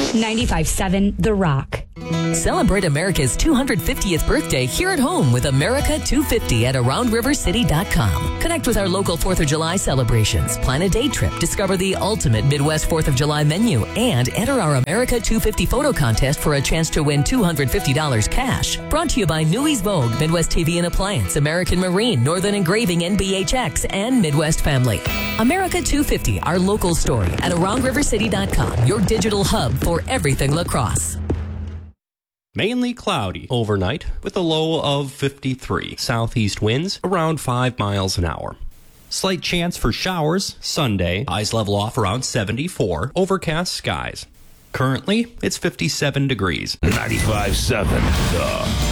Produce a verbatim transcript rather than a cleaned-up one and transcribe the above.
ninety-five seven The Rock. Celebrate America's two hundred fiftieth birthday here at home with America two fifty at around river city dot com. Connect with our local fourth of July celebrations, plan a day trip, discover the ultimate Midwest fourth of July menu, and enter our America two fifty photo contest for a chance to win two hundred fifty dollars cash. Brought to you by Newy's Vogue, Midwest T V and Appliance, American Marine, Northern Engraving, N B H X, and Midwest Family. America two fifty, our local story at around river city dot com, your digital hub for everything lacrosse. Mainly cloudy overnight with a low of fifty-three. Southeast winds around five miles an hour. Slight chance for showers Sunday. Highs level off around seventy-four. Overcast skies. Currently, it's fifty-seven degrees. ninety-five seven The